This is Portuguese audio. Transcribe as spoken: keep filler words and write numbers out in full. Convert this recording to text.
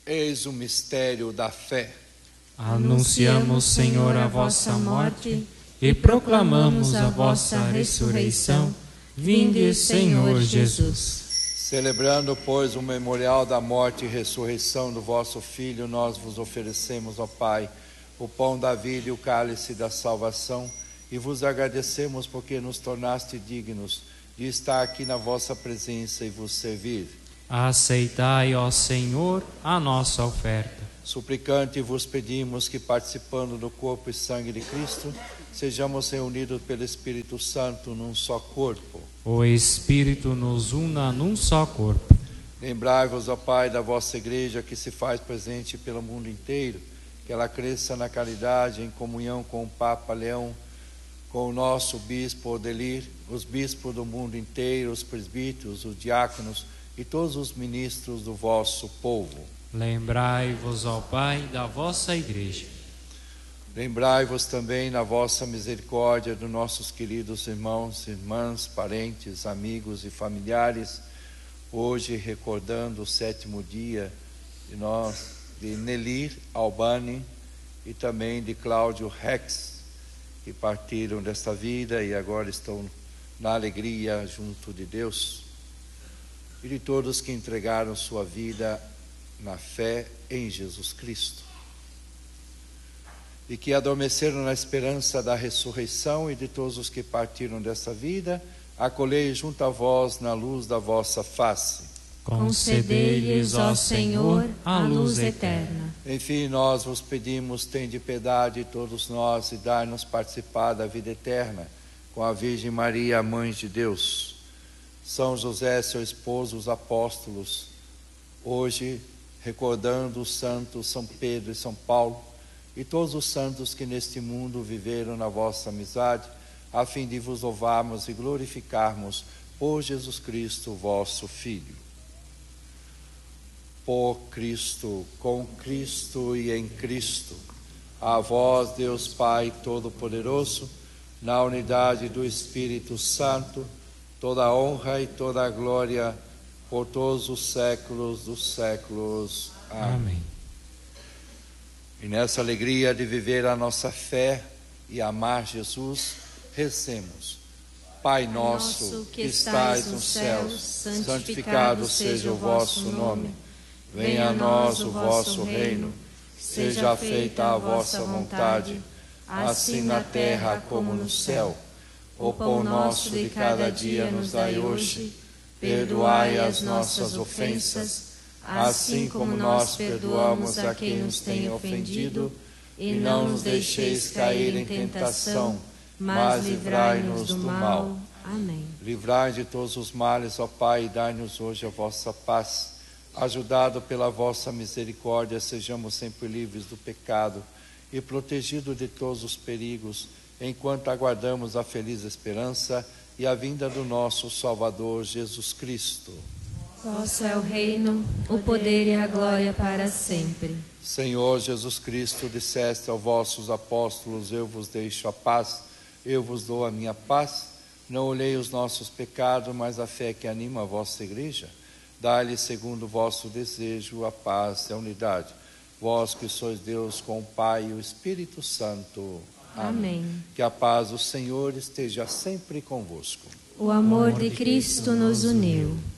Eis o mistério da fé. Anunciamos, Senhor, a vossa morte e proclamamos a vossa ressurreição. Vinde, Senhor Jesus. Celebrando, pois, o memorial da morte e ressurreição do vosso Filho, nós vos oferecemos, ó Pai, o pão da vida e o cálice da salvação, e vos agradecemos porque nos tornaste dignos de estar aqui na vossa presença e vos servir. Aceitai, ó Senhor, a nossa oferta. Suplicante vos pedimos que, participando do corpo e sangue de Cristo, sejamos reunidos pelo Espírito Santo num só corpo. O Espírito nos una num só corpo. Lembrai-vos, ó Pai, da vossa Igreja que se faz presente pelo mundo inteiro, que ela cresça na caridade, em comunhão com o Papa Leão, com o nosso Bispo Odelir, os bispos do mundo inteiro, os presbíteros, os diáconos e todos os ministros do vosso povo. Lembrai-vos, ó Pai, da vossa Igreja. Lembrai-vos também na vossa misericórdia dos nossos queridos irmãos, irmãs, parentes, amigos e familiares, hoje recordando o sétimo dia de nós, de Nelir Albani e também de Cláudio Rex, que partiram desta vida e agora estão na alegria junto de Deus, e de todos que entregaram sua vida na fé em Jesus Cristo, e que adormeceram na esperança da ressurreição, e de todos os que partiram dessa vida, acolhei junto a vós na luz da vossa face. Concedei-lhes, ó Senhor, a luz eterna. Enfim, nós vos pedimos, tende piedade de todos nós e dai-nos participar da vida eterna com a Virgem Maria, Mãe de Deus, São José, seu esposo, os apóstolos, hoje recordando os santos São Pedro e São Paulo e todos os santos que neste mundo viveram na vossa amizade, a fim de vos louvarmos e glorificarmos por Jesus Cristo, vosso Filho. Por Cristo, com Cristo e em Cristo, a vós, Deus Pai Todo-Poderoso, na unidade do Espírito Santo, toda a honra e toda a glória por todos os séculos dos séculos. Amém. Amém. E nessa alegria de viver a nossa fé e amar Jesus, recemos. Pai nosso, que estais nos céus, santificado seja o vosso nome. Venha a nós o vosso reino. Seja feita a vossa vontade, assim na terra como no céu. O pão nosso de cada dia nos dai hoje. Perdoai as nossas ofensas, assim como nós perdoamos a quem nos tem ofendido, e não nos deixeis cair em tentação, mas livrai-nos do mal. Amém. Livrai de todos os males, ó Pai, e dai-nos hoje a vossa paz. Ajudado pela vossa misericórdia, sejamos sempre livres do pecado e protegidos de todos os perigos, enquanto aguardamos a feliz esperança e a vinda do nosso Salvador Jesus Cristo. Vosso é o reino, o poder e a glória para sempre. Senhor Jesus Cristo, disseste aos vossos apóstolos: eu vos deixo a paz, eu vos dou a minha paz. Não olhei os nossos pecados, mas a fé que anima a vossa igreja. Dai-lhe, segundo o vosso desejo, a paz e a unidade. Vós que sois Deus com o Pai e o Espírito Santo. Amém. Que a paz do Senhor esteja sempre convosco. O amor de Cristo nos uniu.